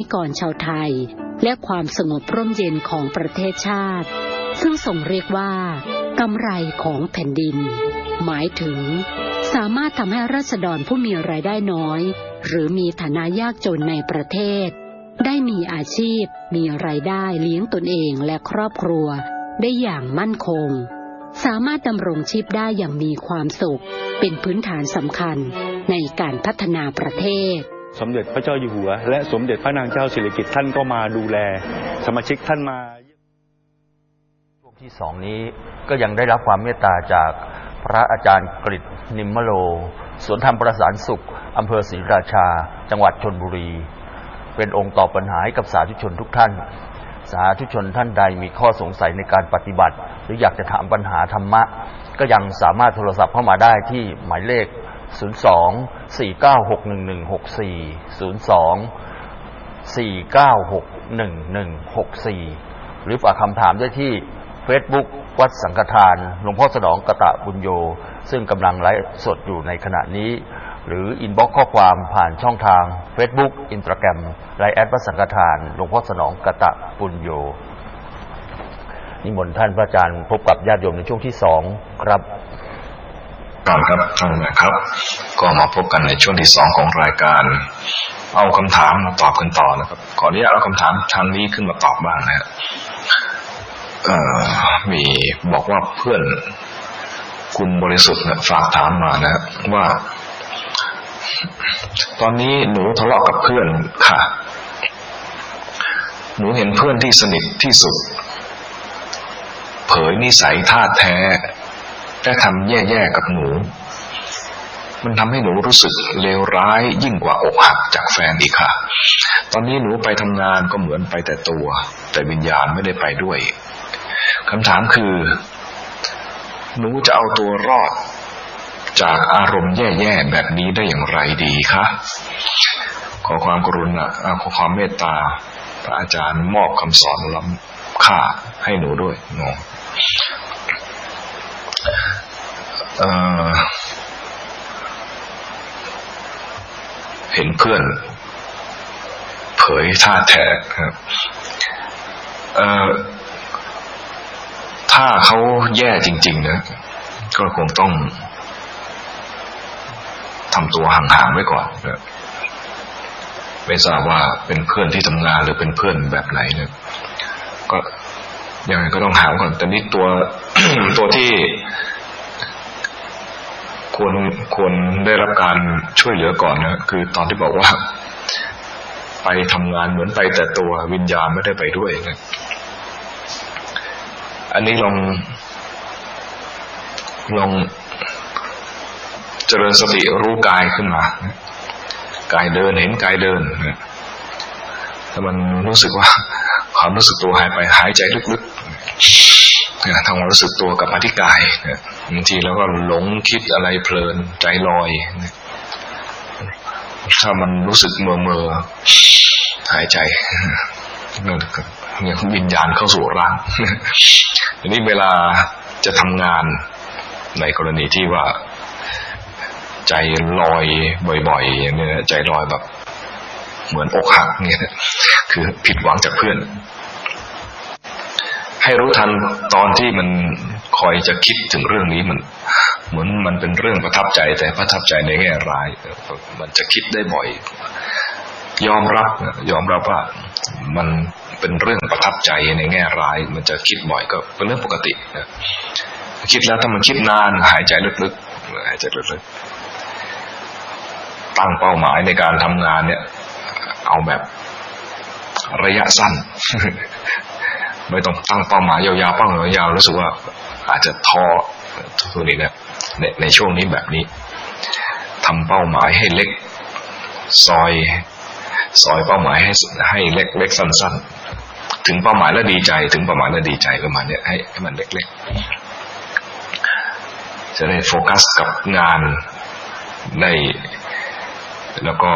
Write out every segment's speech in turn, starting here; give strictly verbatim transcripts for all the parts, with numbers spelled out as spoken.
กรชาวไทยและความสงบร่มเย็นของประเทศชาติซึ่งทรงเรียกว่ากำไรของแผ่นดินหมายถึงสามารถทำให้ราษฎรผู้มีรายได้น้อยหรือมีฐานะยากจนในประเทศได้มีอาชีพมีรายได้เลี้ยงตนเองและครอบครัวได้อย่างมั่นคงสามารถดำรงชีพได้อย่างมีความสุขเป็นพื้นฐานสำคัญในการพัฒนาประเทศสมเด็จพระเจ้าอยู่หัวและสมเด็จพระนางเจ้าสิริกิติ์ท่านก็มาดูแลสมาชิกท่านมาช่วงที่สองนี้ก็ยังได้รับความเมตตาจากพระอาจารย์กฤษณ์นิมมโลสวนธรรมประสานสุขอำเภอศรีราชาจังหวัดชลบุรีเป็นองค์ตอบปัญหาให้กับสาธุชนทุกท่านสาธุชนท่านใดมีข้อสงสัยในการปฏิบัติหรืออยากจะถามปัญหาธรรมะก็ยังสามารถโทรศัพท์เข้ามาได้ที่หมายเลขศูนย์ สอง สี่ เก้า หก หนึ่ง หนึ่ง หก สี่ ศูนย์ สอง สี่ เก้า หก หนึ่ง หนึ่ง หก สี่หรือฝากคำถามได้ที่ Facebook วัดสังฆทานหลวงพ่อสนองกตบุญโยซึ่งกำลังไลฟ์สดอยู่ในขณะนี้หรืออินบ็อกซ์ข้อความผ่านช่องทาง Facebook Instagram ไลน์แอดวัดสังฆทานหลวงพ่อสนองกตบุญโยนิมนต์ท่านพระอาจารย์พบกับญาติโยมในช่วงที่สองครับครับครับท่านนะครับก็มาพบกันในช่วงที่สองของรายการเอาคำถามมาตอบกันต่อนะครับขออนุญาตเอาคำถามทางนี้ขึ้นมาตอบบ้างนะฮะเอ่อมีบอกว่าเพื่อนคุณบริสุทธิ์ฝากถามมานะว่าตอนนี้หนูทะเลาะกับเพื่อนค่ะหนูเห็นเพื่อนที่สนิทที่สุดเผยนิสัยท่าแท้และทำแย่ๆกับหนูมันทำให้หนูรู้สึกเลวร้ายยิ่งกว่าอกหักจากแฟนอีกค่ะตอนนี้หนูไปทำงานก็เหมือนไปแต่ตัวแต่วิญญาณไม่ได้ไปด้วยคำถามคือหนูจะเอาตัวรอดจากอารมณ์แย่ๆแบบนี้ได้อย่างไรดีคะขอความกรุณาขอความเมตตาพระอาจารย์มอบคำสอนล้ำค่าให้หนูด้วยเนาะเอ่อเห็นเพื่อนเผยท่าแท้ครับเอ่อถ้าเขาแย่จริงๆนะก็คงต้องทำตัวห่างๆไว้ก่อนนะไม่ทราบว่าเป็นเพื่อนที่ทำงานหรือเป็นเพื่อนแบบไหนเนี่ยก็ยังไงก็ต้องห่างก่อนแต่นี่ตัว ตัวที่ควรควรได้รับการช่วยเหลือก่อนนะคือตอนที่บอกว่าไปทำงานเหมือนไปแต่ตัววิญญาณไม่ได้ไปด้วยนะอันนี้ลองลองเจริญสติรู้กายขึ้นมากายเดินเห็นกายเดินถ้ามันรู้สึกว่าความรู้สึกตัวหายไปหายใจลึกๆทำความรู้สึกตัวกับมาที่กายบางทีเราก็หลงคิดอะไรเพลินใจลอยถ้ามันรู้สึกเมื่อเมื่อหายใจเนี่ยวิญญาณเข้าสู่ร่างทีนี้เวลาจะทำงานในกรณีที่ว่าใจลอยบ่อยๆอย่างนี้ใจลอยแบบเหมือนอกหักเนี่ยคือผิดหวังจากเพื่อนให้รู้ทันตอนที่มันคอยจะคิดถึงเรื่องนี้มันเหมือนมันเป็นเรื่องประทับใจแต่ประทับใจในแง่ร้ายมันจะคิดได้บ่อยยอมรับยอมรับว่ามันเป็นเรื่องประทับใจในแง่ร้ายมันจะคิดบ่อยก็เป็นเรื่องปกตินะคิดแล้วถ้ามันคิดนานหายใจลึกๆหายใจลึกๆตั้งเป้าหมายในการทำงานเนี่ยเอาแบบระยะสั้น ไม่ต้องตั้งเป้าหมายยาวๆเป้าหมายยาวรู้สึกว่าอาจจะท้อตัวนี้เนี่ยในในช่วงนี้แบบนี้ทำเป้าหมายให้เล็กซอยซอยเป้าหมายให้ให้เล็กเล็กสั้นๆถึงเป้าหมายแล้วดีใจถึงเป้าหมายแล้วดีใจประมาณนี้ให้ให้มันเล็กๆจะได้โฟกัสกับงานได้แล้วก็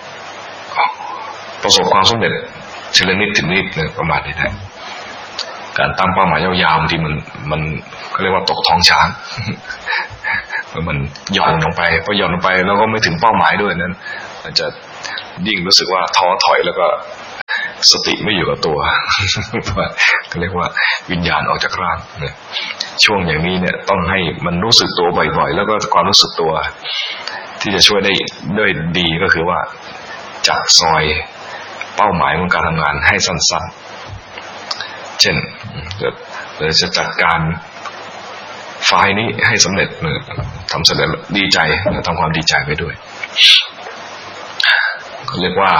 ประสบความสำเร็จทีละนิดทีละนิดเนี่ยประมาณนี้นะการตั้งเป้าหมายยาวๆบางทีมันมันเขาเรียกว่าตกท้องช้างมันหย่อนลงไปพอหย่อนลงไปแล้วก็ไม่ถึงเป้าหมายด้วยนั้นมันจะยิ่งรู้สึกว่าท้อถอยแล้วก็สติไม่อยู่กับตัวก็เรียกว่าวิญญาณออกจากร่างเนี่ยช่วงอย่างนี้เนี่ยต้องให้มันรู้สึกตัวบ่อยๆแล้วก็ความรู้สึกตัวที่จะช่วยได้ด้วยดีก็คือว่าจัดซอยเป้าหมายของการทำงานให้สั้นๆเช่นเราจะจัดการไฟล์นี้ให้สำเร็จทำสำเร็จดีใจทำความดีใจไปด้วยเรียกว่า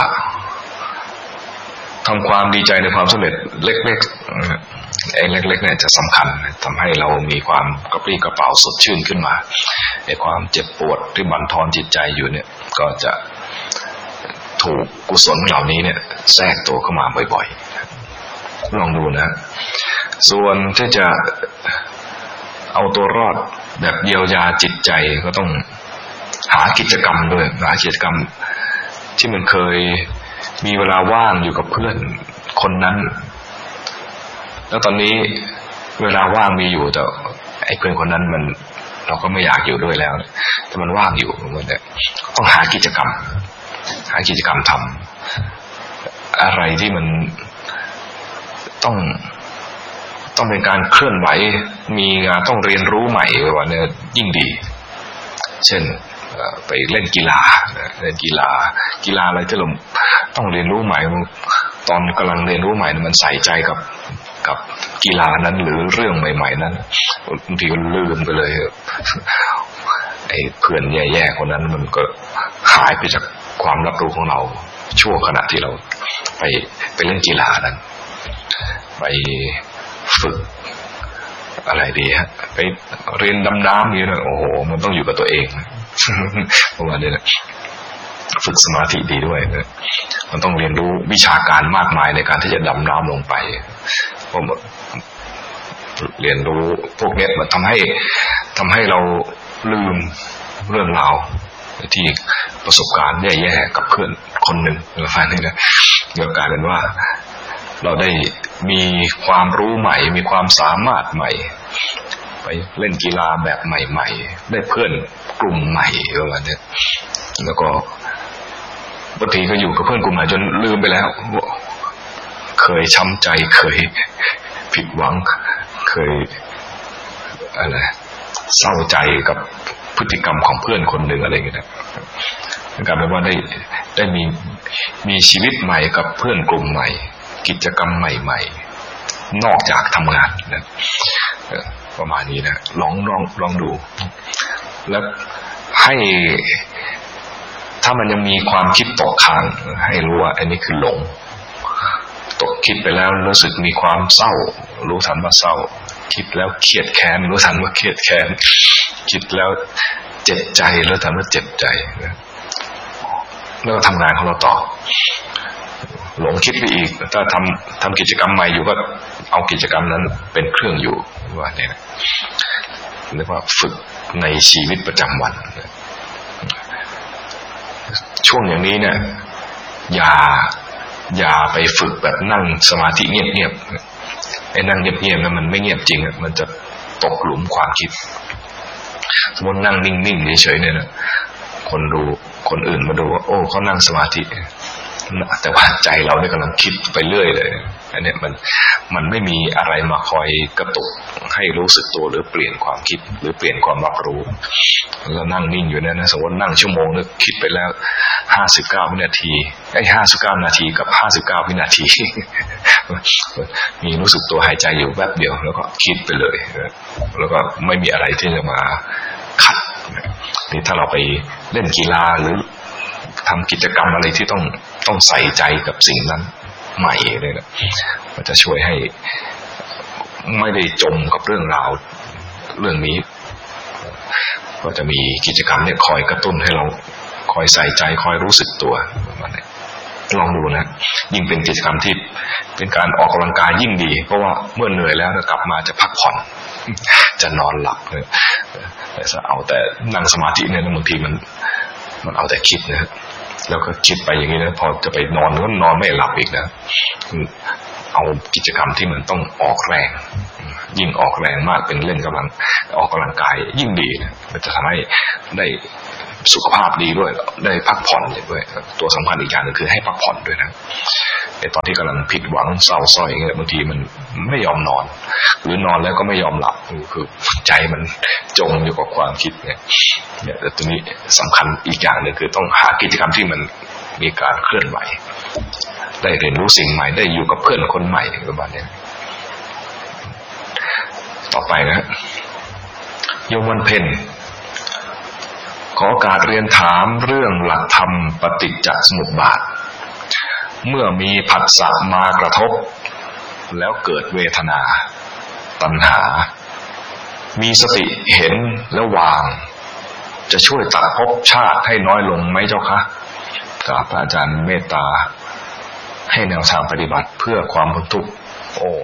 ทำความดีใจในความสำเร็จเล็กๆไอ้เล็กๆเนี่ยจะสำคัญทำให้เรามีความกระปรี้กระเป๋าสดชื่นขึ้นมาไอ้ความเจ็บปวดที่บั่นทอนจิตใจอยู่เนี่ยก็จะถูกกุศลเหล่านี้เนี่ยแทรกตัวเข้ามาบ่อยๆลองดูนะส่วนที่จะเอาตัวรอดแบบเยียวยาจิตใจก็ต้องหากิจกรรมด้วยหากิจกรรมที่มันเคยมีเวลาว่างอยู่กับเพื่อนคนนั้นแล้วตอนนี้เวลาว่างมีอยู่แต่ไอ้เพื่อนคนนั้นมันเราก็ไม่อยากอยู่ด้วยแล้วแต่มันว่างอยู่มันเนี่ยต้องหากิจกรรมหากิจกรรมทำอะไรที่มันต้องต้องเป็นการเคลื่อนไหวมีงานต้องเรียนรู้ใหม่ว่าเนี่ยยิ่งดีเช่นไปเล่นกีฬาเล่นกีฬากีฬาอะไรที่เราต้องเรียนรู้ใหม่ตอนกำลังเรียนรู้ใหม่มันใส่ใจกับกับกีฬานั้นหรือเรื่องใหม่ๆนั้นบางทีก็ลืมไปเลยไอ้เพื่อนแย่ๆคนนั้นมันก็หายไปจากความรับรู้ของเราชั่วขณะที่เราไปไปเล่นกีฬานั้นไปฝึกอะไรดีฮะไปเรียนดำน้ำนี่นะโอ้โหมันต้องอยู่กับตัวเองเพราะว่าเนี่ยฝึกสมาธิดีด้วยนะมันต้องเรียนรู้วิชาการมากมายในการที่จะดำน้ำลงไปเพราะเรียนรู้พวกนี้มันทำให้ทำให้เราลืมเรื่องราวที่ประสบการณ์แย่ๆกับเพื่อนคนหนึ่งหรือแฟนนี่นะเดี๋ยวกลายเป็นว่าเราได้มีความรู้ใหม่มีความสามารถใหม่ไปเล่นกีฬาแบบใหม่ๆได้เพื่อนกลุ่มใหม่ประมาณนี้แล้วก็บางทีก็อยู่กับเพื่อนกลุ่มใหม่จนลืมไปแล้วเคยช้ำใจเคยผิดหวังเคยอะไรเศร้าใจกับพฤติกรรมของเพื่อนคนหนึ่งอะไรอย่างเงี้ยกลายเป็นว่าได้ได้มีมีชีวิตใหม่กับเพื่อนกลุ่มใหม่กิจกรรมใหม่ๆนอกจากทำงานนะประมาณนี้นะลองลองลองดูแล้วให้ถ้ามันยังมีความคิดตกค้างให้รู้ว่าอันนี้คือหลงตกคิดไปแล้วรู้สึกมีความเศร้ารู้ทันว่าเศร้าคิดแล้วเครียดแค้นรู้ทันว่าเครียดแค้นคิดแล้วเจ็บใจรู้ทันว่าเจ็บใจแล้วก็ทำงานของเราต่อหลงคิดไปอีกถ้าทำทำกิจกรรมใหม่อยู่ก็เอากิจกรรมนั้นเป็นเครื่องอยู่ว่าเนี่ยเรียกว่าฝึกในชีวิตประจำวันช่วงอย่างนี้เนี่ยอย่าอย่าไปฝึกแบบนั่งสมาธิเงียบๆไอ้นั่งเงียบๆนั้นมันไม่เงียบจริงมันจะตกหลุมความคิดสมมตินั่งนิ่งๆเฉยๆเนี่ยนะคนดูคนอื่นมาดูว่าโอ้เขานั่งสมาธิแต่ว่าใจเราเนี่ยกำลังคิดไปเรื่อยเลยอันนี้มันมันไม่มีอะไรมาคอยกระตุกให้รู้สึกตัวหรือเปลี่ยนความคิดหรือเปลี่ยนความรับรู้เรานั่งนิ่งอยู่เนี่ยนะสมมตินั่งชั่วโมงนึงคิดไปแล้วห้าสิบเก้าวินาทีไอ้ห้าสิบเก้านาทีกับห้าสิบเก้าวินาทีมีรู้สึกตัวหายใจอยู่แวบเดียวแล้วก็คิดไปเลยแล้วก็ไม่มีอะไรที่จะมาขัดนี่ถ้าเราไปเล่นกีฬาหรือทำกิจกรรมอะไรที่ต้องต้องใส่ใจกับสิ่งนั้นใหม่เลยนะมันจะช่วยให้ไม่ได้จมกับเรื่องราวเรื่องนี้ก็จะมีกิจกรรมเนี่ยคอยกระตุ้นให้เราคอยใส่ใจคอยรู้สึกตัวมันลองดูนะยิ่งเป็นกิจกรรมที่เป็นการออกกำลังกายยิ่งดีเพราะว่าเมื่อเหนื่อยแล้วกลับมาจะพักผ่อนจะนอนหลับเลยแต่ถ้าเอาแต่นั่งสมาธิเนี่ยบางทีมันมันเอาแต่คิดนะแล้วก็คิดไปอย่างนี้นะพอจะไปนอนก็นอนไม่หลับอีกนะเอากิจกรรมที่มันต้องออกแรงยิ่งออกแรงมากเป็นเล่นกำลังออกกำลังกายยิ่งดีนะมันจะทำให้ได้สุขภาพดีด้วยได้พักผ่อนด้วยตัวสำคัญอีกอย่างนึงคือให้พักผ่อนด้วยนะไอ้ตอนที่กำลังผิดหวังเศร้าส้อยเงี้ยบางทีมันไม่ยอมนอนหรือนอนแล้วก็ไม่ยอมหลับคือใจมันจมอยู่กับความคิดเนี่ยเนี่ยแต่ตรงนี้สำคัญอีกอย่างหนึ่งคือต้องหากิจกรรมที่มันมีการเคลื่อนไหวได้เรียนรู้สิ่งใหม่ได้อยู่กับเพื่อนคนใหม่ประมาณนี้ต่อไปนะโยมวันเพ็ญขอการเรียนถามเรื่องหลักธรรมปฏิจจสมุปบาทเมื่อมีผัสสะมากระทบแล้วเกิดเวทนาตัณหามีสติเห็นแล้ววางจะช่วยตัดภพชาติให้น้อยลงไหมเจ้าคะกราบพระอาจารย์เมตตาให้แนวทางปฏิบัติเพื่อความพ้นทุกข์โอ้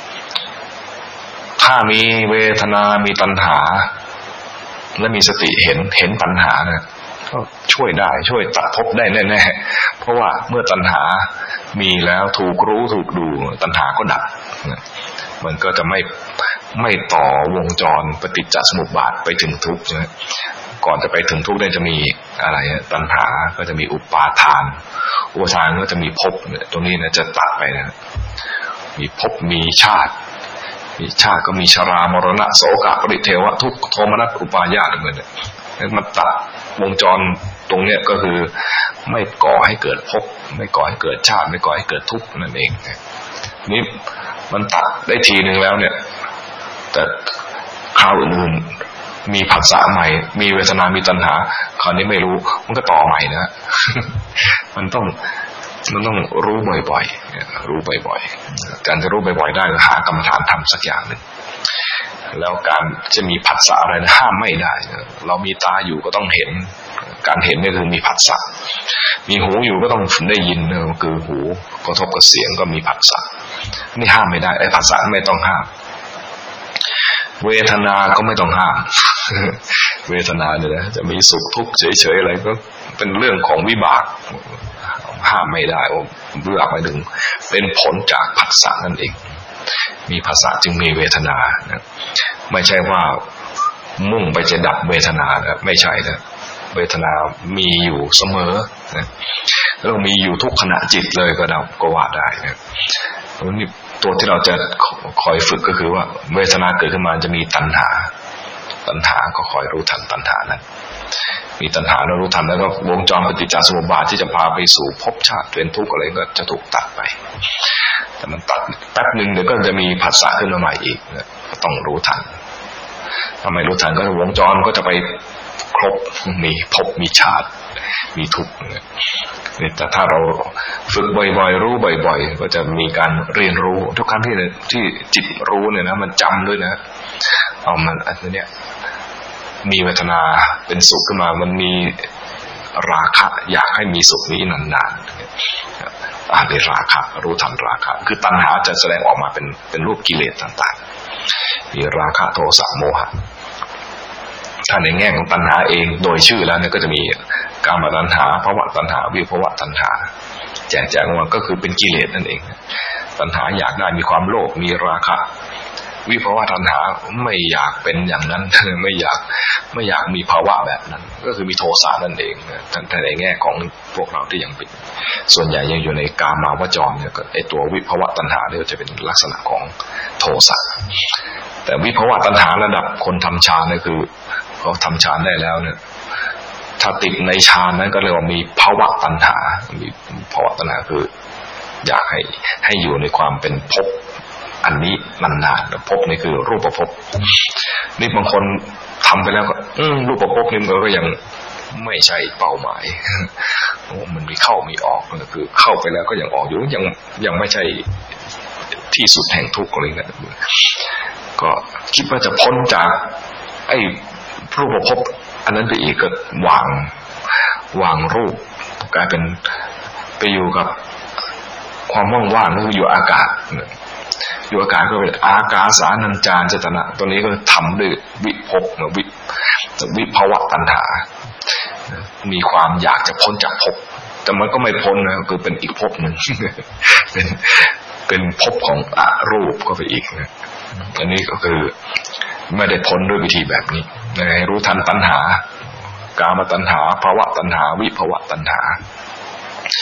ถ้ามีเวทนามีตัณหาและมีสติเห็นเห็นปัญหาเนี่ยก็ช่วยได้ช่วยตัดภพได้แน่ๆเพราะว่าเมื่อตัณหามีแล้วถูกรู้ถูกดูตัณหาก็ดับมันก็จะไม่ไม่ต่อวงจรปฏิจจสมุปบาทไปถึงทุกข์ใช่ไหมก่อนจะไปถึงทุกข์ได้จะมีอะไรตัณหาก็จะมีอุปาทานอุปาทานก็จะมีภพตรงนี้นะจะตัดไปนะมีภพมีชาติมีชาติก็มีชรามรณะโสกะปริเทวะทุกขโทมนัสอุปาญาตเหมือนกันมันตัดวงจรตรงเนี้ยก็คือไม่ก่อให้เกิดภพไม่ก่อให้เกิดชาติไม่ก่อให้เกิดทุกข์นั่นเองนี่มันตัดได้ทีนึงแล้วเนี่ยแต่คราวอื่นๆมีผัสสะใหม่มีเวทนามีตัณหาคราวนี้ไม่รู้มันก็ต่อใหม่นะมันต้องมันต้องรู้บ่อยๆรู้บ่อยๆการจะรู้บ่อยๆได้ก็หากรรมฐานทำสักอย่างหนึ่งแล้วการจะมีผัสสะอะไรนะห้ามไม่ได้เรามีตาอยู่ก็ต้องเห็นการเห็นนี่คือมีผัสสะมีหูอยู่ก็ต้องได้ยินคือหูกระทบกับเสียงก็มีผัสสะนี่ห้ามไม่ได้ไอ้ผัสสะไม่ต้องห้ามเวทนาก็ไม่ต้องห้ามเวทนาเนี่ยนะจะมีสุขทุกข์เฉยๆอะไรก็เป็นเรื่องของวิบากห้ามไม่ได้วิบากหมายถึงเป็นผลจากผัสสะนั่นเองมีผัสสะจึงมีเวทนานะไม่ใช่ว่ามุ่งไปจะดับเวทนานะไม่ใช่นะเวทนามีอยู่เสมอนะแล้วมีอยู่ทุกขณะจิตเลยก็ได้ก็ว่าได้นะนี่ตัวที่เราจะคอยฝึกก็คือว่าเวทนาเกิดขึ้นมาจะมีตัณหาตัณหาก็คอยรู้ทันตัณหานั้นมีตัณหาแล้วรู้ทันแล้วก็วงจรปฏิจจสมุปบาทที่จะพาไปสู่ภพชาติเป็นทุกข์อะไรก็จะถูกตัดไปแต่มันตัดแป๊บนึงเดี๋ยวก็จะมีผัสสะขึ้นมาใหม่อีกก็ต้องรู้ทันถ้าไม่รู้ทันก็วงจรก็จะไปครบมีภพมีชาติมีทุกข์เนี่ยแต่ถ้าเราฝึกบ่อยๆรู้บ่อยๆก็จะมีการเรียนรู้ทุกครั้งที่ที่จิตรู้เนี่ยนะมันจำด้วยนะเอามันอันนี้มีเวทนาเป็นสุขขึ้นมามันมีราคะอยากให้มีสุขนี้นานๆอ่าได้ราคะรู้ทันราคะคือตัณหาจะแสดงออกมาเป็นเป็นรูปกิเลสต่างๆมีราคะโทสะโมหะถ้าในแง่ของตัณหาเองโดยชื่อแล้วเนี่ยก็จะมีกามตัณหาภวตัณหาวิภวตัณหาแจกแจงออกมาก็คือเป็นกิเลสนั่นเองตัณหาอยากได้มีความโลภมีราคะวิภวตัณหาไม่อยากเป็นอย่างนั้นไม่อยากไม่อยากมีภาวะแบบนั้นก็คือมีโทสะนั่นเองทั้งในแง่ของพวกเราที่ยังเป็นส่วนใหญ่ยังอยู่ในกามาวจรเนี่ยก็ไอตัววิภวตัณหาเนี่ยจะเป็นลักษณะของโทสะแต่วิภวตัณหาระดับคนทำฌานเนี่ยคือเขาทำฌานได้แล้วเนี่ยถ้าติดในฌานนั้นก็เรียกว่ามีภาวะตัณหามีภาวะตัณหาคืออยากให้ให้อยู่ในความเป็นภพอันนี้นานๆภพนี่คือรูปภพนี่บางคนทำไปแล้วก็อืมรูปภพนี่มันก็ยังไม่ใช่เป้าหมายโอ้มันมีเข้ามีออกก็คือเข้าไปแล้วก็ยังออกอยู่ยังยังไม่ใช่ที่สุดแห่งทุกข์อะไรเงี้ยก็คิดว่าจะพ้นจากไอ้รูปภพอันนั้นไปอีกก็วางวางรูปกลายเป็นไปอยู่กับความว่างๆก็คืออยู่อากาศอยู่อากาศก็เป็นอากาสานัญจารเจตนะตัวนี้ก็ทำด้วยวิภพวิวิภวะตัณหามีความอยากจะพ้นจากภพแต่มันก็ไม่พ้นนะคือเป็นอีกภพหนึ่งเป็นเป็นภพของอรูปก็ไปอีกนะอันนี้ก็คือไม่ได้พ้นด้วยวิธีแบบนี้ให้รู้ทันตัณหากามตัณหาภวะตัณหาวิภวะตัณหาถ้า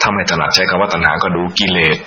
ถ้าไม่ถนัดใช้คำว่าตัณหาก็ดูกิเลส